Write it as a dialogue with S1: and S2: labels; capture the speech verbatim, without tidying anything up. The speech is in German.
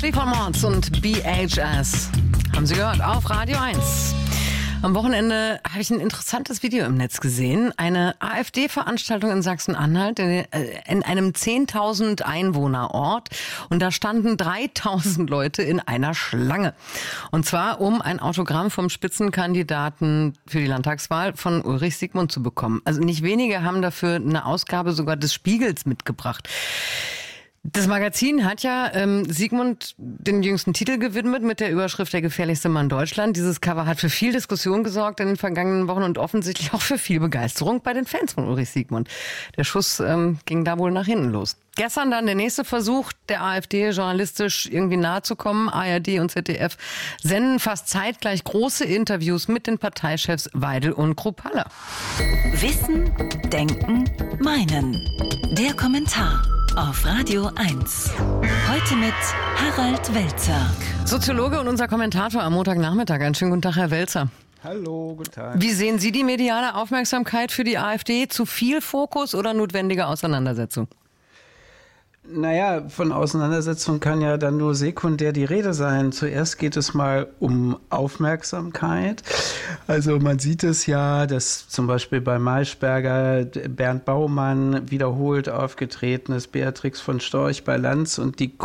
S1: Sleaford Mods und B H S. Haben Sie gehört? Auf Radio eins. Am Wochenende habe ich ein interessantes Video im Netz gesehen. Eine AfD-Veranstaltung in Sachsen-Anhalt in, in einem zehntausend Einwohner-Ort. Und da standen dreitausend Leute in einer Schlange. Und zwar, um ein Autogramm vom Spitzenkandidaten für die Landtagswahl von Ulrich Siegmund zu bekommen. Also nicht wenige haben dafür eine Ausgabe sogar des Spiegels mitgebracht. Das Magazin hat ja ähm, Siegmund den jüngsten Titel gewidmet mit der Überschrift "Der gefährlichste Mann Deutschland". Dieses Cover hat für viel Diskussion gesorgt in den vergangenen Wochen und offensichtlich auch für viel Begeisterung bei den Fans von Ulrich Siegmund. Der Schuss ähm, ging da wohl nach hinten los. Gestern dann der nächste Versuch, der AfD journalistisch irgendwie nahe zu kommen. A R D und Z D F senden fast zeitgleich große Interviews mit den Parteichefs Weidel und Kruppalla.
S2: Wissen, Denken, Meinen. Der Kommentar auf Radio eins. Heute mit Harald Welzer.
S1: Soziologe und unser Kommentator am Montagnachmittag. Einen schönen guten Tag, Herr Welzer.
S3: Hallo, guten Tag.
S1: Wie sehen Sie die mediale Aufmerksamkeit für die AfD? Zu viel Fokus oder notwendige Auseinandersetzung?
S3: Naja, von Auseinandersetzung kann ja dann nur sekundär die Rede sein. Zuerst geht es mal um Aufmerksamkeit. Also man sieht es ja, dass zum Beispiel bei Maischberger Bernd Baumann wiederholt aufgetreten ist, Beatrix von Storch bei Lanz und die